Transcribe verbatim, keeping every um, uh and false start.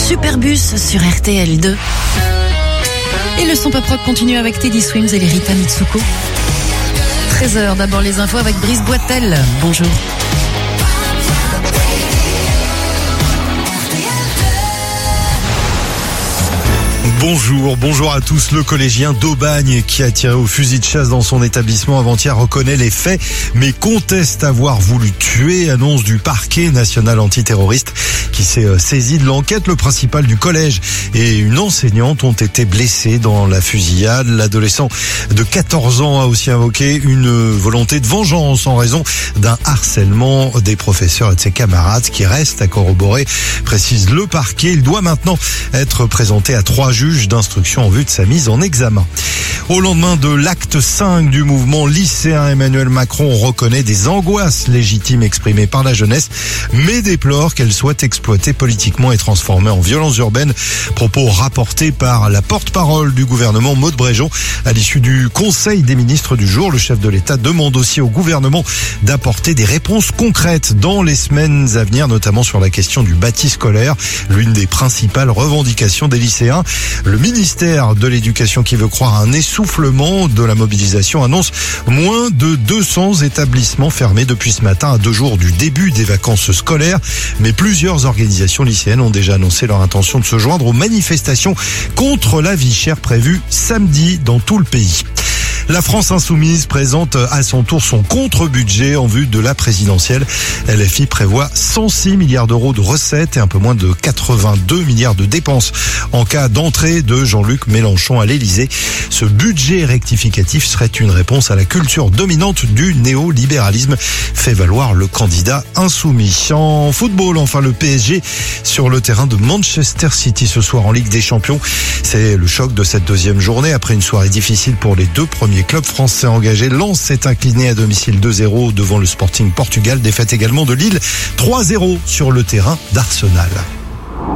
Superbus sur R T L deux. Et le son pop rock continue avec Teddy Swims et les Rita Mitsuko. treize heures, d'abord les infos avec Brice Boitel. Bonjour. Bonjour, bonjour à tous. Le collégien d'Aubagne qui a tiré au fusil de chasse dans son établissement avant-hier reconnaît les faits, mais conteste avoir voulu tuer, annonce du parquet national antiterroriste qui s'est saisi de l'enquête. Le principal du collège et une enseignante ont été blessés dans la fusillade. L'adolescent de quatorze ans a aussi invoqué une volonté de vengeance en raison d'un harcèlement des professeurs et de ses camarades, ce qui reste à corroborer, précise le parquet. Il doit maintenant être présenté à trois juges d'instruction en vue de sa mise en examen. Au lendemain de l'acte cinq du mouvement lycéen, Emmanuel Macron reconnaît des angoisses légitimes exprimées par la jeunesse, mais déplore qu'elles soient exploitées politiquement et transformées en violences urbaines. Propos rapportés par la porte-parole du gouvernement, Maud Bréjon. À l'issue du Conseil des ministres du jour, le chef de l'État demande aussi au gouvernement d'apporter des réponses concrètes dans les semaines à venir, notamment sur la question du bâti scolaire, l'une des principales revendications des lycéens. Le ministère de l'Éducation, qui veut croire à un essoufflement de la mobilisation, annonce moins de deux cents établissements fermés depuis ce matin, à deux jours du début des vacances scolaires. Mais plusieurs organisations lycéennes ont déjà annoncé leur intention de se joindre aux manifestations contre la vie chère prévues samedi dans tout le pays. La France insoumise présente à son tour son contre-budget en vue de la présidentielle. L F I prévoit cent six milliards d'euros de recettes et un peu moins de quatre-vingt-deux milliards de dépenses en cas d'entrée de Jean-Luc Mélenchon à l'Élysée. Ce budget rectificatif serait une réponse à la culture dominante du néolibéralisme, fait valoir le candidat insoumis. En football, enfin, le P S G sur le terrain de Manchester City ce soir en Ligue des Champions. C'est le choc de cette deuxième journée après une soirée difficile pour les deux premiers clubs français engagés. Lens s'est incliné à domicile deux zéro devant le Sporting Portugal. Défaite également de Lille trois zéro sur le terrain d'Arsenal.